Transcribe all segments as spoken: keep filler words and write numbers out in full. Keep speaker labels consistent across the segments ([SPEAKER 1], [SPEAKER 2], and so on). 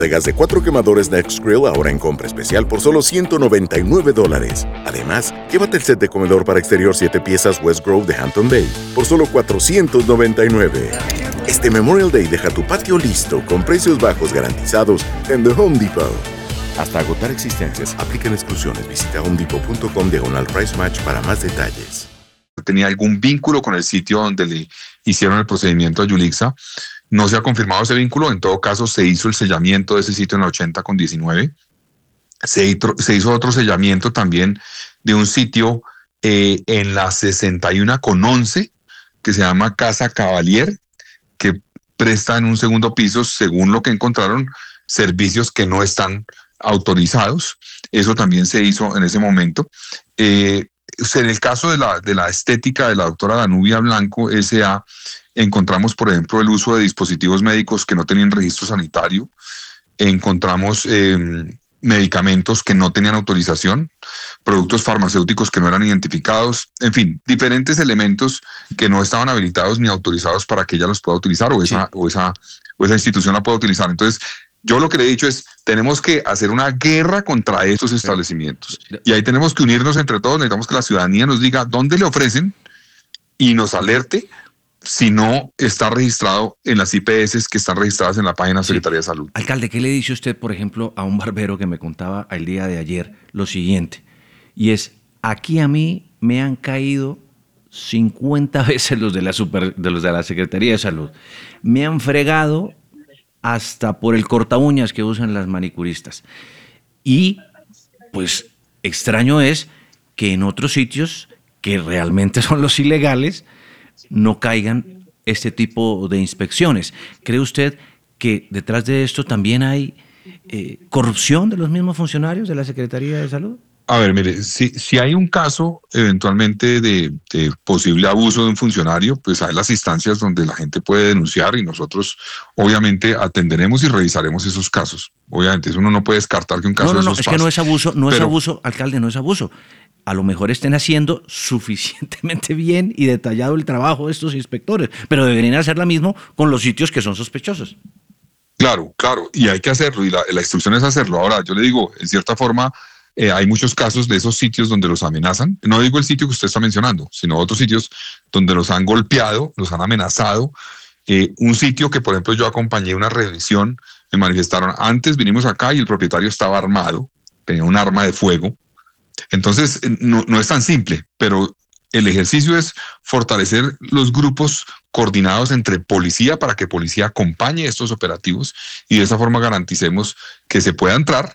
[SPEAKER 1] De gas de cuatro quemadores Nextgrill ahora en compra especial por solo ciento noventa y nueve dólares. Además, llévate el set de comedor para exterior siete piezas West Grove de Hampton Bay por solo cuatrocientos noventa y nueve. Este Memorial Day deja tu patio listo con precios bajos garantizados en The Home Depot. Hasta agotar existencias, aplican exclusiones. Visita homedepot.com diagonal price match para más detalles.
[SPEAKER 2] Tenía algún vínculo con el sitio donde le hicieron el procedimiento a Yulixa. No se ha confirmado ese vínculo. En todo caso, se hizo el sellamiento de ese sitio en la ochenta con diecinueve. Se hizo, se hizo otro sellamiento también de un sitio eh, en la sesenta y uno con once que se llama Casa Cavalier, que presta en un segundo piso, según lo que encontraron, servicios que no están autorizados. Eso también se hizo en ese momento. Eh, en el caso de la, de la estética de la doctora Danubia Blanco S A, encontramos, por ejemplo, el uso de dispositivos médicos que no tenían registro sanitario. Encontramos eh, medicamentos que no tenían autorización, productos farmacéuticos que no eran identificados, en fin, diferentes elementos que no estaban habilitados ni autorizados para que ella los pueda utilizar o esa, sí. o esa, o esa institución la pueda utilizar. Entonces, yo lo que le he dicho es, tenemos que hacer una guerra contra estos establecimientos. Y ahí tenemos que unirnos entre todos, necesitamos que la ciudadanía nos diga dónde le ofrecen y nos alerte si no está registrado en las I P S que están registradas en la página de Secretaría de Salud.
[SPEAKER 3] Alcalde, ¿qué le dice usted, por ejemplo, a un barbero que me contaba el día de ayer lo siguiente? Y es, aquí a mí me han caído cincuenta veces los de la, super, de los de la Secretaría de Salud. Me han fregado hasta por el corta uñas que usan las manicuristas. Y, pues, extraño es que en otros sitios, que realmente son los ilegales, no caigan este tipo de inspecciones. ¿Cree usted que detrás de esto también hay eh, corrupción de los mismos funcionarios de la Secretaría de Salud?
[SPEAKER 2] A ver, mire, si, si hay un caso eventualmente de, de posible abuso de un funcionario, pues hay las instancias donde la gente puede denunciar y nosotros obviamente atenderemos y revisaremos esos casos. Obviamente, eso uno no puede descartar que un caso
[SPEAKER 3] no, no, no,
[SPEAKER 2] de esos
[SPEAKER 3] es
[SPEAKER 2] pase.
[SPEAKER 3] que no es abuso, no
[SPEAKER 2] Pero,
[SPEAKER 3] es abuso, alcalde, no es abuso. A lo mejor estén haciendo suficientemente bien y detallado el trabajo de estos inspectores, pero deberían hacer lo mismo con los sitios que son sospechosos.
[SPEAKER 2] Claro, claro, y hay que hacerlo, y la, la instrucción es hacerlo. Ahora, yo le digo, en cierta forma, eh, hay muchos casos de esos sitios donde los amenazan. No digo el sitio que usted está mencionando, sino otros sitios donde los han golpeado, los han amenazado. Eh, un sitio que, por ejemplo, yo acompañé una revisión, me manifestaron, antes vinimos acá y el propietario estaba armado, tenía un arma de fuego. Entonces, no, no es tan simple, pero el ejercicio es fortalecer los grupos coordinados entre policía para que policía acompañe estos operativos y de esa forma garanticemos que se pueda entrar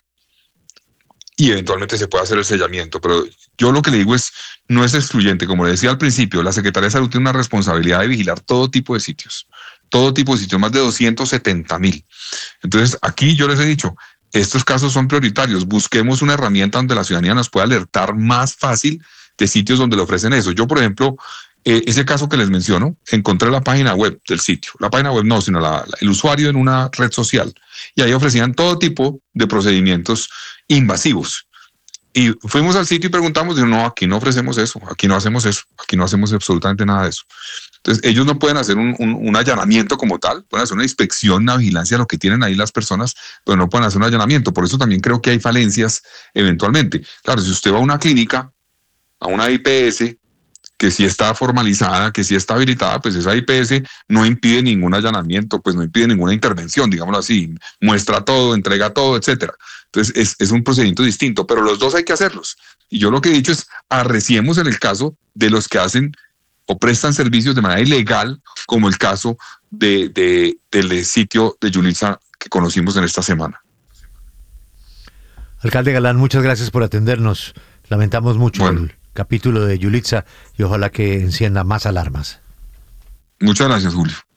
[SPEAKER 2] y eventualmente se pueda hacer el sellamiento. Pero yo lo que le digo es, no es excluyente. Como le decía al principio, la Secretaría de Salud tiene una responsabilidad de vigilar todo tipo de sitios, todo tipo de sitios, más de doscientos setenta mil. Entonces, aquí yo les he dicho, estos casos son prioritarios. Busquemos una herramienta donde la ciudadanía nos pueda alertar más fácil de sitios donde le ofrecen eso. Yo, por ejemplo, eh, ese caso que les menciono, encontré la página web del sitio. La página web no, sino la, la, el usuario en una red social. Y ahí ofrecían todo tipo de procedimientos invasivos. Y fuimos al sitio y preguntamos, y no, aquí no ofrecemos eso, aquí no hacemos eso, aquí no hacemos absolutamente nada de eso. Entonces, ellos no pueden hacer un, un, un allanamiento como tal, pueden hacer una inspección, una vigilancia, lo que tienen ahí las personas, pero no pueden hacer un allanamiento. Por eso también creo que hay falencias eventualmente. Claro, si usted va a una clínica, a una I P S, que sí está formalizada, que sí está habilitada, pues esa I P S no impide ningún allanamiento, pues no impide ninguna intervención, digámoslo así, muestra todo, entrega todo, etcétera. Entonces es, es un procedimiento distinto, pero los dos hay que hacerlos. Y yo lo que he dicho es, arreciemos en el caso de los que hacen o prestan servicios de manera ilegal, como el caso de, de, del sitio de Yulixa que conocimos en esta semana.
[SPEAKER 4] Alcalde Galán, muchas gracias por atendernos. Lamentamos mucho bueno. el capítulo de Yulixa y ojalá que encienda más alarmas.
[SPEAKER 2] Muchas gracias, Julio.